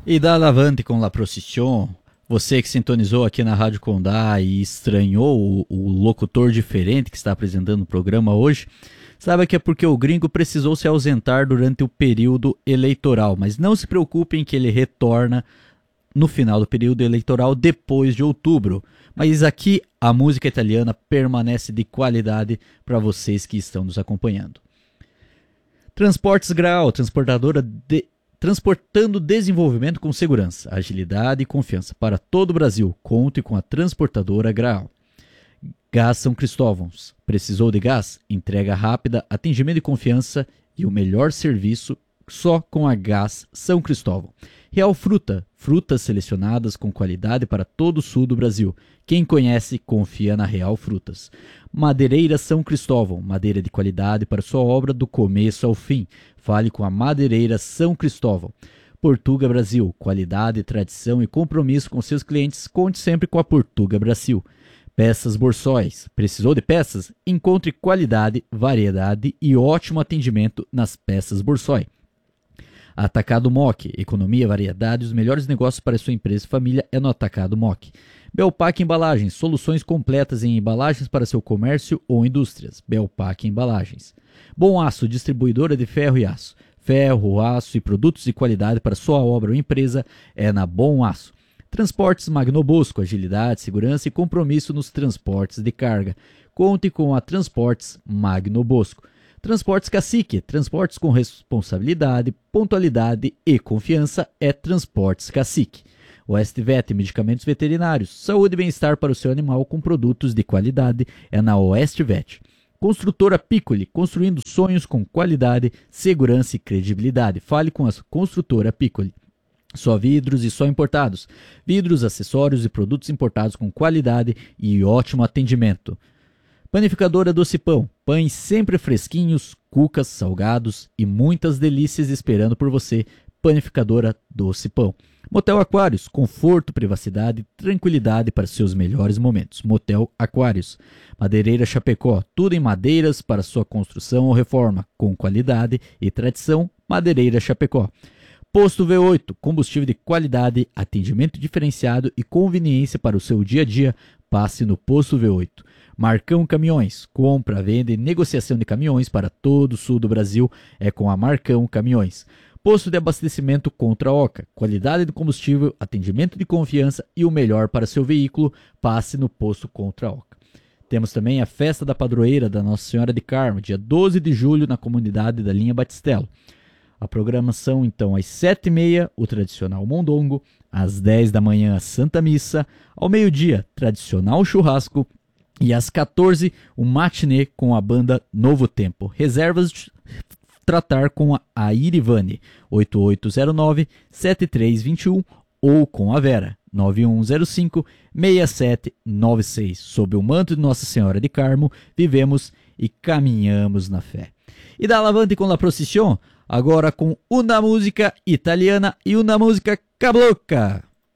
E da Lavante com La Procession, você que sintonizou aqui na Rádio Condá e estranhou o locutor diferente que está apresentando o programa hoje, sabe que é porque o gringo precisou se ausentar durante o período eleitoral, mas não se preocupem que ele retorna no final do período eleitoral depois de outubro. Mas aqui a música italiana permanece de qualidade para vocês que estão nos acompanhando. Transportes Graal, transportando desenvolvimento com segurança, agilidade e confiança para todo o Brasil. Conte com a transportadora Graal. Gás São Cristóvão. Precisou de gás? Entrega rápida, atendimento de confiança e o melhor serviço só com a Gás São Cristóvão. Real Fruta. Frutas selecionadas com qualidade para todo o sul do Brasil. Quem conhece, confia na Real Frutas. Madeireira São Cristóvão. Madeira de qualidade para sua obra do começo ao fim. Fale com a Madeireira São Cristóvão. Portuga Brasil. Qualidade, tradição e compromisso com seus clientes. Conte sempre com a Portuga Brasil. Peças Borsóis. Precisou de peças? Encontre qualidade, variedade e ótimo atendimento nas peças Borsói. Atacado Moc. Economia, variedade e os melhores negócios para sua empresa e família é no Atacado Moc. Belpac Embalagens. Soluções completas em embalagens para seu comércio ou indústrias. Belpac Embalagens. Bom Aço. Distribuidora de ferro e aço. Ferro, aço e produtos de qualidade para sua obra ou empresa é na Bom Aço. Transportes Magnobosco. Agilidade, segurança e compromisso nos transportes de carga. Conte com a Transportes Magnobosco. Transportes Cacique. Transportes com responsabilidade, pontualidade e confiança é Transportes Cacique. Oeste-Vet, medicamentos veterinários, saúde e bem-estar para o seu animal com produtos de qualidade é na Oeste-Vet. Construtora Piccoli, construindo sonhos com qualidade, segurança e credibilidade. Fale com a construtora Piccoli. Só vidros e só importados. Vidros, acessórios e produtos importados com qualidade e ótimo atendimento. Panificadora Doce Pão. Pães sempre fresquinhos, cucas, salgados e muitas delícias esperando por você. Panificadora Doce Pão. Motel Aquários. Conforto, privacidade e tranquilidade para seus melhores momentos. Motel Aquários. Madeireira Chapecó. Tudo em madeiras para sua construção ou reforma. Com qualidade e tradição. Madeireira Chapecó. Posto V8. Combustível de qualidade, atendimento diferenciado e conveniência para o seu dia a dia. Passe no Posto V8. Marcão Caminhões. Compra, venda e negociação de caminhões para todo o sul do Brasil é com a Marcão Caminhões. Posto de abastecimento Contra Oca. Qualidade do combustível, atendimento de confiança e o melhor para seu veículo. Passe no Posto Contra Oca. Temos também a Festa da Padroeira da Nossa Senhora de Carmo, dia 12 de julho, na comunidade da linha Batistelo. A programação, então, às 7h30, o tradicional mondongo, às 10 da manhã, a Santa Missa, ao meio-dia, tradicional churrasco, e às 14, o matinê com a banda Novo Tempo. Reservas tratar com a Irivane, 8809-7321 ou com a Vera, 9105-6796. Sob o manto de Nossa Senhora de Carmo, vivemos e caminhamos na fé. E da Lavante com La Procession, agora com uma música italiana e uma música cabocla.